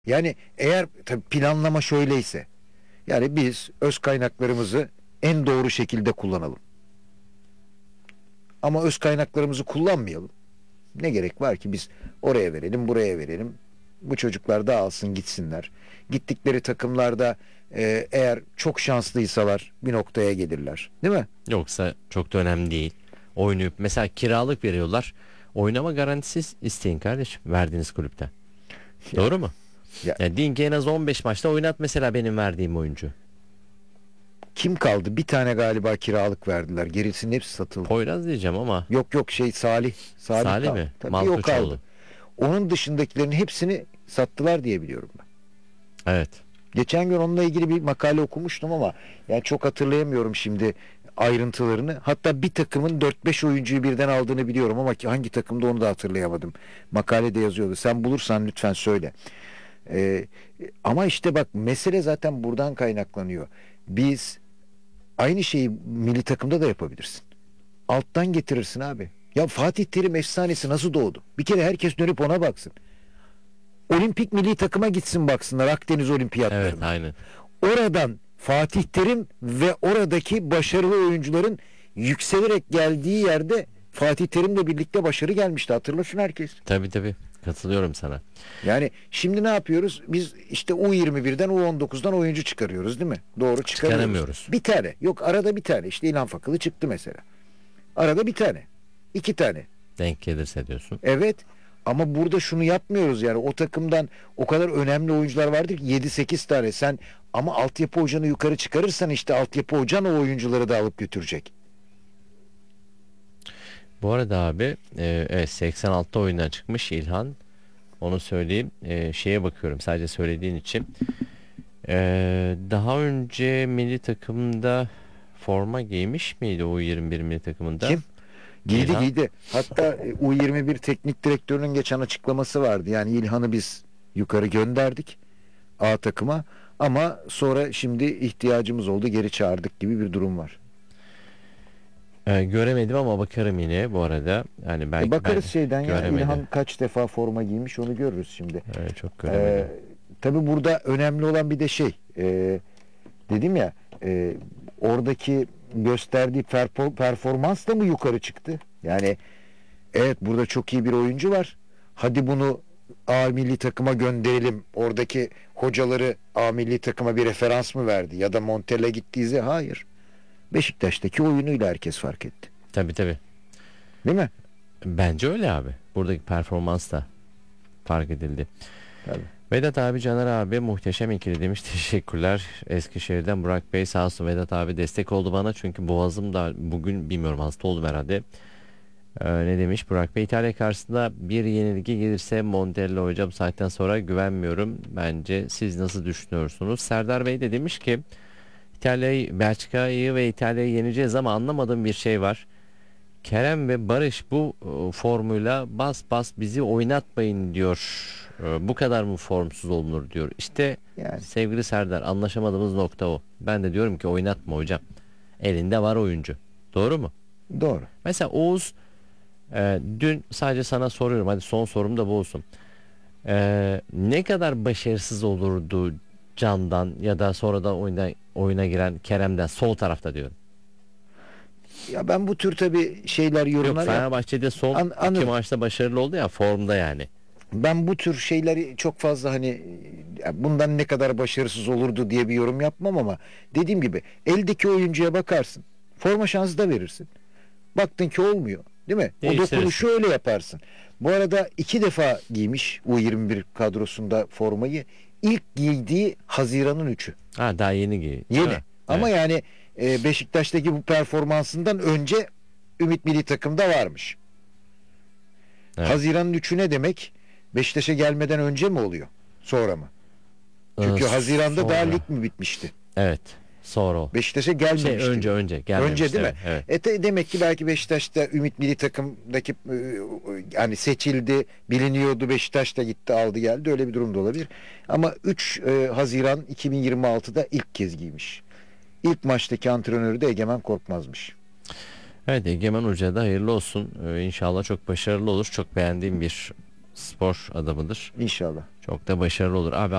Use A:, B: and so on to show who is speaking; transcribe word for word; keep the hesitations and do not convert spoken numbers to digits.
A: Yani eğer tabii planlama şöyleyse, yani biz öz kaynaklarımızı en doğru şekilde kullanalım. Ama öz kaynaklarımızı kullanmayalım. Ne gerek var ki biz oraya verelim, buraya verelim. Bu çocuklar da alsın gitsinler. Gittikleri takımlarda e, eğer çok şanslıysalar bir noktaya gelirler. Değil mi?
B: Yoksa çok da önemli değil. Oynayıp mesela kiralık veriyorlar. Oynama garantisi isteyin kardeşim verdiğiniz kulüpten.
A: Ya,
B: Doğru mu?
A: ya
B: Ya deyin ki en az on beş maçta oynat mesela benim verdiğim oyuncu.
A: kim kaldı? Bir tane galiba kiralık verdiler. Gerisinin hepsi satıldı.
B: Poyraz diyeceğim ama
A: Yok yok şey Salih. Salih,
B: Salih
A: kaldı.
B: mi?
A: Tabii o
B: Malkoçoğlu.
A: kaldı. Onun dışındakilerin hepsini sattılar diye biliyorum ben.
B: Evet.
A: Geçen gün onunla ilgili bir makale okumuştum ama yani çok hatırlayamıyorum şimdi ayrıntılarını. Hatta bir takımın dört beş oyuncuyu birden aldığını biliyorum ama ki hangi takımda onu da hatırlayamadım. Makalede yazıyordu. Sen bulursan lütfen söyle. Ee, ama işte bak mesele zaten buradan kaynaklanıyor. Biz aynı şeyi milli takımda da yapabilirsin. Alttan getirirsin abi. Ya Fatih Terim efsanesi nasıl doğdu? Bir kere herkes dönüp ona baksın. Olimpik milli takıma gitsin baksınlar Akdeniz olimpiyatlarına.
B: Evet aynen.
A: Oradan Fatih Terim ve oradaki başarılı oyuncuların yükselerek geldiği yerde Fatih Terim'le birlikte başarı gelmişti. Hatırlasın herkes.
B: Tabii tabii. Katılıyorum sana.
A: Yani şimdi ne yapıyoruz? Biz işte U yirmi birden U on dokuzdan oyuncu çıkarıyoruz değil mi? Doğru çıkarıyoruz.
B: Çıkaramıyoruz.
A: Bir tane. Yok arada bir tane. İşte İlhan Fakılı çıktı mesela. Arada bir tane. İki tane.
B: Denk gelirse diyorsun.
A: Evet. Ama burada şunu yapmıyoruz yani o takımdan o kadar önemli oyuncular vardır ki yedi sekiz tane sen ama altyapı hocanı yukarı çıkarırsan işte altyapı hocan o oyuncuları da alıp götürecek.
B: Bu arada abi e, evet seksen altıda oyundan çıkmış İlhan. Onu söyleyeyim. E, şeye bakıyorum sadece söylediğin için. E, daha önce milli takımda forma giymiş miydi o yirmi bir milli takımında?
A: Kim? Giydi
B: İlhan.
A: giydi. Hatta e, U yirmi bir teknik direktörünün geçen açıklaması vardı. Yani İlhan'ı biz yukarı gönderdik A takıma ama sonra şimdi ihtiyacımız oldu geri çağırdık gibi bir durum var.
B: E, göremedim ama bakarım yine bu arada. Yani belki
A: E bakarız
B: ben
A: şeyden ya
B: göremedim.
A: İlhan kaç defa forma giymiş onu görürüz şimdi.
B: Evet, çok
A: Ee,
B: göremedim.
A: tabii burada önemli olan bir de şey e, dedim ya e, oradaki gösterdiği perpo- performans da mı yukarı çıktı? Yani evet burada çok iyi bir oyuncu var. Hadi bunu A milli takıma gönderelim. Oradaki hocaları A milli takıma bir referans mı verdi? Ya da Montella gittiyse hayır. Beşiktaş'taki oyunuyla herkes fark etti.
B: Tabii tabii.
A: Değil mi?
B: Bence öyle abi. Buradaki performans da fark edildi.
A: Tabii.
B: Vedat abi, Caner abi muhteşem ikili demiş. Teşekkürler. Eskişehir'den Burak Bey sağ olsun. Vedat abi destek oldu bana. Çünkü boğazım da bugün bilmiyorum hasta oldum herhalde. Ee, ne demiş Burak Bey? İtalya karşısında bir yenilgi gelirse Montella hocam saatten sonra güvenmiyorum. Bence siz nasıl düşünüyorsunuz? Serdar Bey de demiş ki İtalya'yı, Belçika'yı ve İtalya'yı yeneceğiz ama anlamadığım bir şey var. Kerem ve Barış bu e, formuyla bas bas bizi oynatmayın diyor. E, bu kadar mı formsuz olunur diyor. İşte
A: Yani
B: sevgili Serdar, anlaşamadığımız nokta o. Ben de diyorum ki oynatma hocam. Elinde var oyuncu. Doğru mu?
A: doğru.
B: Mesela Oğuz, e, dün sadece sana soruyorum. Hadi son sorum da bu olsun. E, ne kadar başarısız olurdu Can'dan ya da sonradan oyuna, oyuna giren Kerem'den, sol tarafta diyorum.
A: Ya ben bu tür tabii şeyler
B: Yok,
A: yorumlar yap.
B: Fenerbahçe'de son
A: An-
B: iki
A: anladım.
B: maçta başarılı oldu ya, formda yani.
A: Ben bu tür şeyleri çok fazla hani ya bundan ne kadar başarısız olurdu diye bir yorum yapmam ama dediğim gibi eldeki oyuncuya bakarsın. Forma şansı da verirsin. Baktın ki olmuyor. Değil mi? O
B: Değiştirirsin.
A: dokunuşu öyle yaparsın. Bu arada iki defa giymiş U yirmi bir kadrosunda formayı. İlk giydiği Haziran'ın üçü.
B: Ha, daha yeni giy.
A: Yeni.
B: Ha,
A: Ama
B: evet.
A: yani e, Beşiktaş'taki bu performansından önce Ümit Milli Takım'da varmış.
B: Evet.
A: Haziran'ın üçü ne demek? Beşiktaş'a gelmeden önce mi oluyor? Sonra mı? Çünkü
B: Ee,
A: Haziran'da
B: sonra.
A: daha lig mi bitmişti?
B: Evet. Sonra o.
A: Beşiktaş'a gelmemişti.
B: Şey, önce önce gelmemişti.
A: Önce değil mi?
B: Evet, evet.
A: E te- demek ki belki Beşiktaş'ta Ümit Milli Takım'daki e, yani seçildi, biliniyordu. Beşiktaş da gitti, aldı geldi. Öyle bir durumda olabilir. Ama üç e, Haziran iki bin yirmi altıda ilk kez giymiş. İlk maçtaki antrenörü de Egemen Korkmaz'mış.
B: Evet, Egemen Hoca da hayırlı olsun. Ee, İnşallah çok başarılı olur. Çok beğendiğim bir spor adamıdır.
A: İnşallah.
B: Çok Çok da başarılı olur. Abi